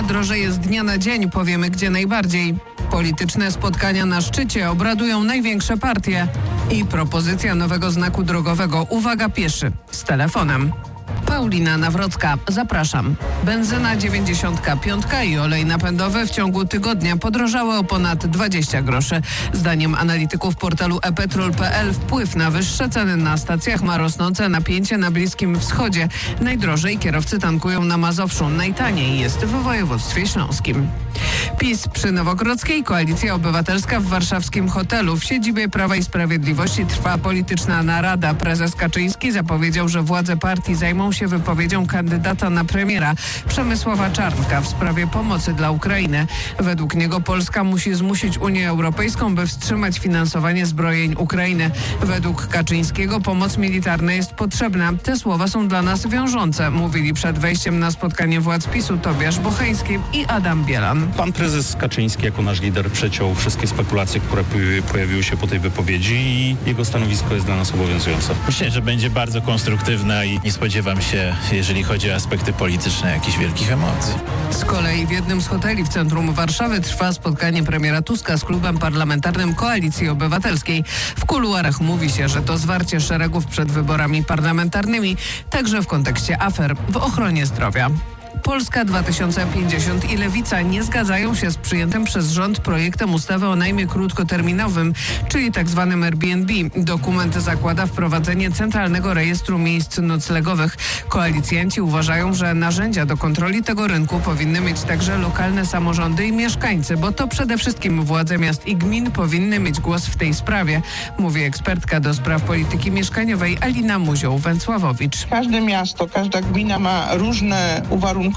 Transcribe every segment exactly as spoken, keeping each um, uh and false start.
drożeje z dnia na dzień, powiemy gdzie najbardziej. Polityczne spotkania na szczycie, obradują największe partie. I propozycja nowego znaku drogowego. Uwaga, pieszy z telefonem. Paulina Nawrocka, zapraszam. Benzyna dziewięćdziesiątka piątka i olej napędowy w ciągu tygodnia podrożały o ponad dwadzieścia groszy. Zdaniem analityków portalu e petrol kropka pe el wpływ na wyższe ceny na stacjach ma rosnące napięcie na Bliskim Wschodzie. Najdrożej kierowcy tankują na Mazowszu, najtaniej jest w województwie śląskim. PiS przy Nowogrodzkiej, Koalicja Obywatelska w warszawskim hotelu. W siedzibie Prawa i Sprawiedliwości trwa polityczna narada. Prezes Kaczyński zapowiedział, że władze partii zajmą się wypowiedzią kandydata na premiera Przemysława Czarnka w sprawie pomocy dla Ukrainy. Według niego Polska musi zmusić Unię Europejską, by wstrzymać finansowanie zbrojeń Ukrainy. Według Kaczyńskiego pomoc militarna jest potrzebna. Te słowa są dla nas wiążące, mówili przed wejściem na spotkanie władz PiSu Tobiasz Bocheński i Adam Bielan. Pan prezes Kaczyński jako nasz lider przeciął wszystkie spekulacje, które pojawiły się po tej wypowiedzi i jego stanowisko jest dla nas obowiązujące. Myślę, że będzie bardzo konstruktywna i nie spodziewam się, jeżeli chodzi o aspekty polityczne, jakichś wielkich emocji. Z kolei w jednym z hoteli w centrum Warszawy trwa spotkanie premiera Tuska z klubem parlamentarnym Koalicji Obywatelskiej. W kuluarach mówi się, że to zwarcie szeregów przed wyborami parlamentarnymi, także w kontekście afer w ochronie zdrowia. Polska dwa tysiące pięćdziesiąt i Lewica nie zgadzają się z przyjętym przez rząd projektem ustawy o najmie krótkoterminowym, czyli tzw. Airbnb. Dokument zakłada wprowadzenie centralnego rejestru miejsc noclegowych. Koalicjanci uważają, że narzędzia do kontroli tego rynku powinny mieć także lokalne samorządy i mieszkańcy, bo to przede wszystkim władze miast i gmin powinny mieć głos w tej sprawie, mówi ekspertka do spraw polityki mieszkaniowej Alina Muzioł-Węcławowicz. Każde miasto, każda gmina ma różne uwarunkowania,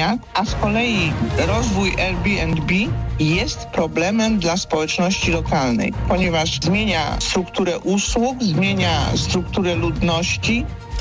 a z kolei rozwój Airbnb jest problemem dla społeczności lokalnej, ponieważ zmienia strukturę usług, zmienia strukturę ludności.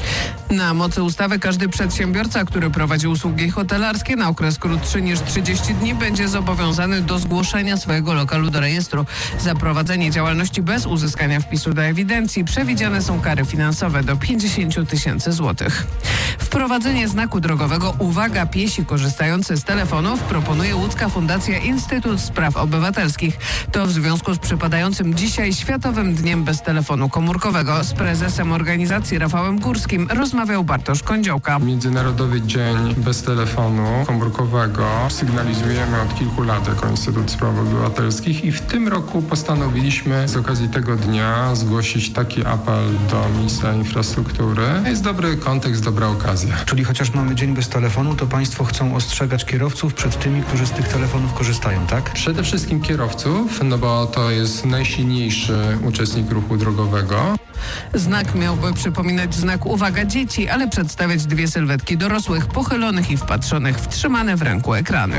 Na mocy ustawy każdy przedsiębiorca, który prowadzi usługi hotelarskie na okres krótszy niż trzydzieści dni, będzie zobowiązany do zgłoszenia swojego lokalu do rejestru. Za prowadzenie działalności bez uzyskania wpisu do ewidencji przewidziane są kary finansowe do pięćdziesiąt tysięcy złotych. Wprowadzenie znaku drogowego Uwaga, piesi korzystający z telefonów proponuje łódzka Fundacja Instytut Spraw Obywatelskich. To w związku z przypadającym dzisiaj Światowym Dniem Bez Telefonu Komórkowego. Z prezesem organizacji Rafałem Górskim rozmawiał Bartosz Kądziołka. Międzynarodowy Dzień Bez Telefonu Komórkowego sygnalizujemy od kilku lat jako Instytut Spraw Obywatelskich i w tym roku postanowiliśmy z okazji tego dnia zgłosić taki apel do ministra infrastruktury. Jest dobry kontekst, dobra okazja. Czyli chociaż mamy Dzień Bez Telefonu, to państwo chcą ostrzegać kierowców przed tymi, którzy z tych telefonów korzystają, tak? Przede wszystkim kierowców, no bo to jest najsilniejszy uczestnik ruchu drogowego. Znak miałby przypominać znak Uwaga dzieci, ale przedstawiać dwie sylwetki dorosłych, pochylonych i wpatrzonych w trzymane w ręku ekrany.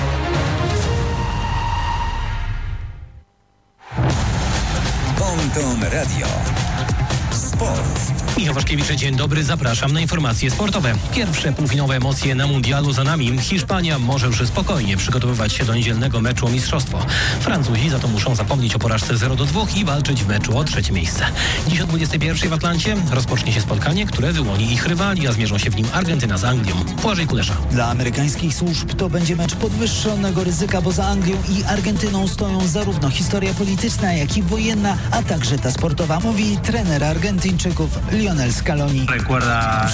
Ponton Radio. Sport. Michał Waszkiewicz, dzień dobry, zapraszam na informacje sportowe. Pierwsze półfinałowe emocje na mundialu za nami. Hiszpania może już spokojnie przygotowywać się do niedzielnego meczu o mistrzostwo. Francuzi za to muszą zapomnieć o porażce zero do dwóch i walczyć w meczu o trzecie miejsce. Dziś o dwudziestej pierwszej w Atlancie rozpocznie się spotkanie, które wyłoni ich rywali, a zmierzą się w nim Argentyna z Anglią. Błażej Kulesza. Dla amerykańskich służb to będzie mecz podwyższonego ryzyka, bo za Anglią i Argentyną stoją zarówno historia polityczna, jak i wojenna, a także ta sportowa, mówi trener Argentyńczyków Lionel Scaloni.